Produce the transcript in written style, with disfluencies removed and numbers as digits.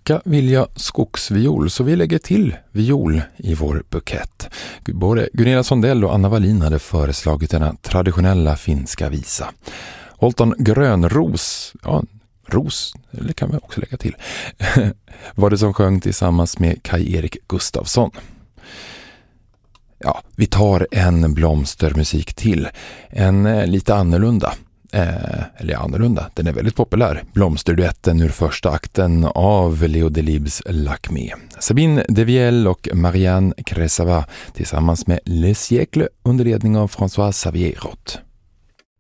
Rebecca vilja skogsviol, så vi lägger till viol i vår bukett. Både Gunilla Sondell och Anna Wallin hade föreslagit denna traditionella finska visa. Holton Grönros, Ros, eller kan vi också lägga till, var det som sjöng tillsammans med Kai-Erik Gustafsson. Ja, vi tar en blomstermusik till. En lite annorlunda. Den är väldigt populär. Blomsterduetten ur första akten av Leo Delibes Lakmé. Sabine Devielle och Marianne Cressava tillsammans med Le Siècle under ledning av François Xavier Roth.